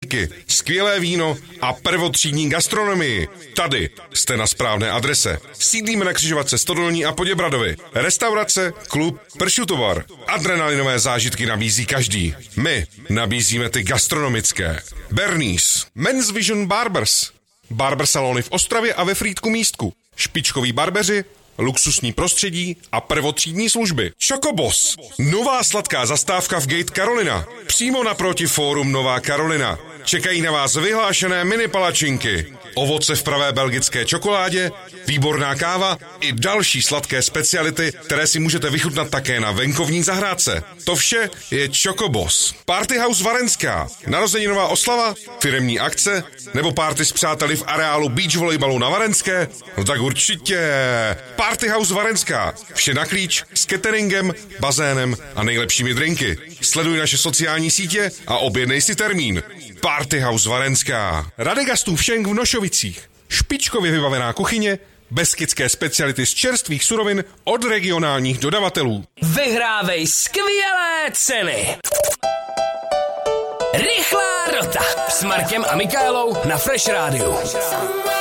stejky, skvělé víno a prvotřídní gastronomii. Tady jste na správné adrese. Sídlíme na křižovatce Stodolní a Poděbradovi. Restaurace, klub, pršutovar. Adrenalinové zážitky nabízí každý. My nabízíme ty gastronomické. Bernice, Men's Vision Barbers. Barber salony v Ostravě a ve Frýdku Místku. Špičkoví barbeři, luxusní prostředí a prvotřídní služby. Chocobos. Nová sladká zastávka v Gate Carolina. Přímo naproti fórum Nová Karolina. Čekají na vás vyhlášené mini palačinky. Ovoce v pravé belgické čokoládě, výborná káva i další sladké speciality, které si můžete vychutnat také na venkovní zahrádce. To vše je Chocobos. Party House Varenská. Narozeninová oslava, firemní akce nebo party s přáteli v areálu beach volejbalu na Varenské? No tak určitě. Party House Varenská. Vše na klíč s cateringem, bazénem a nejlepšími drinky. Sleduj naše sociální sítě a objednej si termín. Party House Varenská. Radegastů Všenk v Nošovicích. Špičkově vybavená kuchyně, beskydské speciality z čerstvých surovin od regionálních dodavatelů. Vyhrávej skvělé ceny! Rychlá rota s Markem a Michaelou na Fresh Rádiu.